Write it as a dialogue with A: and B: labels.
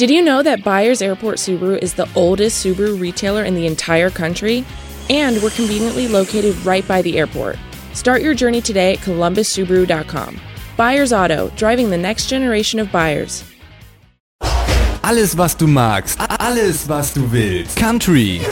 A: Did you know that Byers Airport Subaru is the oldest Subaru retailer in the entire country? And we're conveniently located right by the airport. Start your journey today at columbussubaru.com. Byers Auto, driving the next generation of buyers.
B: Alles, was du magst. Alles, was du willst. Country,